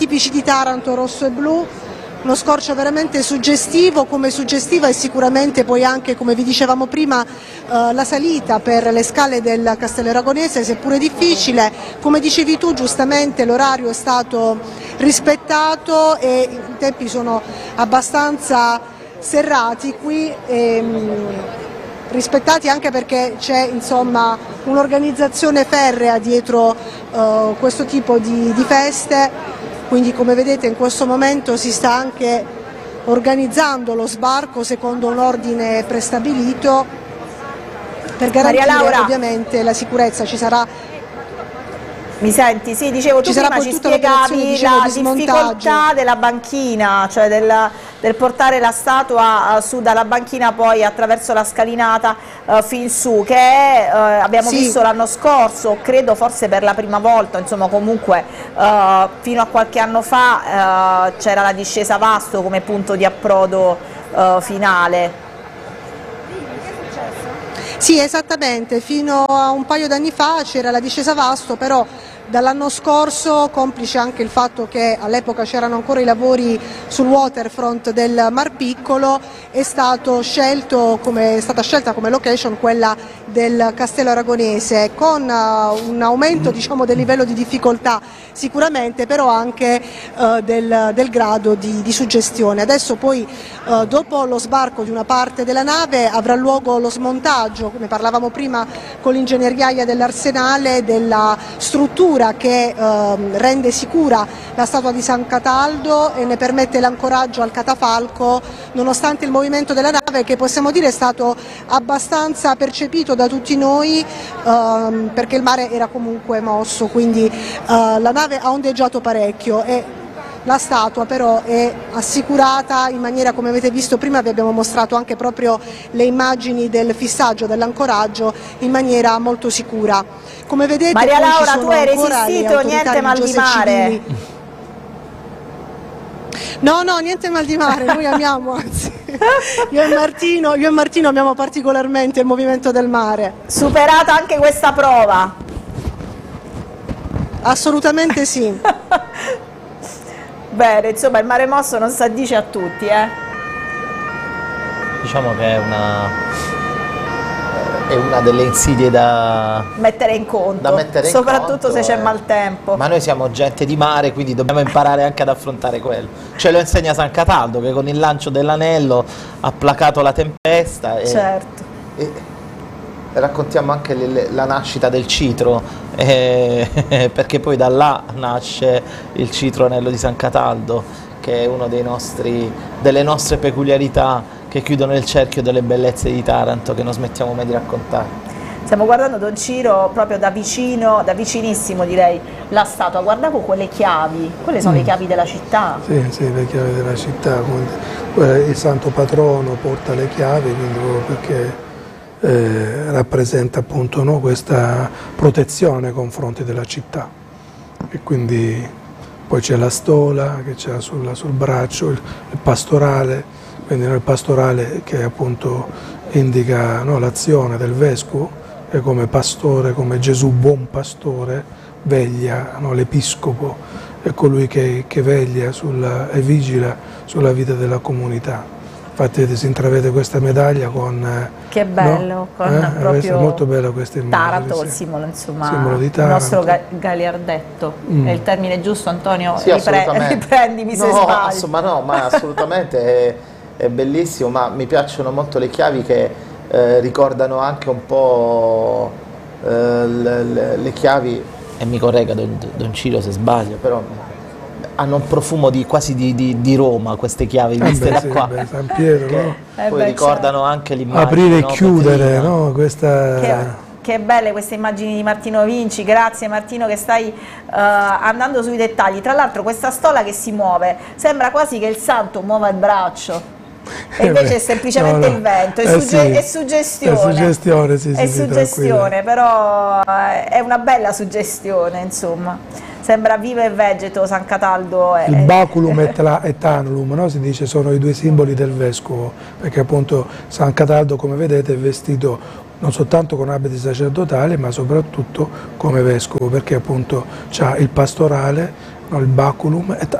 tipici di Taranto, rosso e blu. Uno scorcio veramente suggestivo, come suggestiva è sicuramente poi anche, come vi dicevamo prima, la salita per le scale del Castello Aragonese, seppure difficile. Come dicevi tu giustamente, l'orario è stato rispettato e i tempi sono abbastanza serrati qui, rispettati anche perché c'è insomma un'organizzazione ferrea dietro questo tipo di feste. Quindi come vedete in questo momento si sta anche organizzando lo sbarco secondo un ordine prestabilito per garantire ovviamente la sicurezza. Ci sarà... Mi senti? Sì, dicevo, tu prima ci spiegavi la difficoltà della banchina, cioè del portare la statua su dalla banchina poi attraverso la scalinata fin su, che abbiamo visto l'anno scorso, credo forse per la prima volta, insomma comunque fino a qualche anno fa c'era la discesa Vasto come punto di approdo finale. Sì, esattamente, fino a un paio d'anni fa c'era la discesa Vasto, però dall'anno scorso, complice anche il fatto che all'epoca c'erano ancora i lavori sul waterfront del Mar Piccolo, è stata scelta come location quella del Castello Aragonese, con un aumento diciamo, del livello di difficoltà sicuramente, però anche del grado di suggestione. Adesso poi dopo lo sbarco di una parte della nave avrà luogo lo smontaggio, ne parlavamo prima con l'ingegneriaia dell'Arsenale, della struttura che rende sicura la statua di San Cataldo e ne permette l'ancoraggio al catafalco, nonostante il movimento della nave che possiamo dire è stato abbastanza percepito da tutti noi perché il mare era comunque mosso, quindi la nave ha ondeggiato parecchio e la statua però è assicurata in maniera, come avete visto prima, vi abbiamo mostrato anche proprio le immagini del fissaggio, dell'ancoraggio, in maniera molto sicura. Come vedete, Maria poi Laura, ci sono tu hai ancora resistito, niente mal di mare? Civili. No, niente mal di mare, noi amiamo, anzi, io e Martino amiamo particolarmente il movimento del mare. Superata anche questa prova? Assolutamente sì. Bene, insomma il mare mosso non si addice a tutti, Diciamo che è una delle insidie da mettere in conto, soprattutto se c'è maltempo. Ma noi siamo gente di mare, quindi dobbiamo imparare anche ad affrontare quello. Ce lo insegna San Cataldo, che con il lancio dell'anello ha placato la tempesta. Certo. E raccontiamo anche la nascita del citro, perché poi da là nasce il citro anello di San Cataldo, che è uno delle nostre peculiarità che chiudono il cerchio delle bellezze di Taranto, che non smettiamo mai di raccontare. Stiamo guardando, Don Ciro, proprio da vicino, da vicinissimo direi, la statua. Guardavo quelle chiavi, quelle sono le chiavi della città. Sì, le chiavi della città. Il santo patrono porta le chiavi, quindi perché rappresenta appunto questa protezione nei confronti della città. E quindi poi c'è la stola che c'è sul braccio, il pastorale, quindi nel pastorale che appunto indica l'azione del vescovo, e come pastore, come Gesù buon pastore, veglia, l'episcopo è colui che veglia e vigila sulla vita della comunità. Infatti si intravede questa medaglia con... Che bello, con proprio molto bella questa immagine. Taranto, il simbolo, insomma, simbolo di il nostro galiardetto. È il termine giusto, Antonio? Sì, riprendimi se sbaglio. Ma assolutamente è bellissimo, ma mi piacciono molto le chiavi che ricordano anche un po' le chiavi, e mi corregga Don Ciro se sbaglio, però hanno un profumo quasi di Roma, queste chiavi viste da qua. San Pietro, poi ricordano anche l'immagine. Aprire e chiudere, questa... Che belle queste immagini di Martino Vinci, grazie Martino che stai andando sui dettagli. Tra l'altro questa stola che si muove, sembra quasi che il santo muova il braccio. E invece è semplicemente il vento, è suggestione. È suggestione, sì, è suggestione, però è una bella suggestione, insomma. Sembra vivo e vegeto San Cataldo. Il baculum e tanulum, si dice, sono i due simboli del vescovo, perché appunto San Cataldo, come vedete, è vestito non soltanto con abiti sacerdotali, ma soprattutto come vescovo, perché appunto c'ha il pastorale, il baculum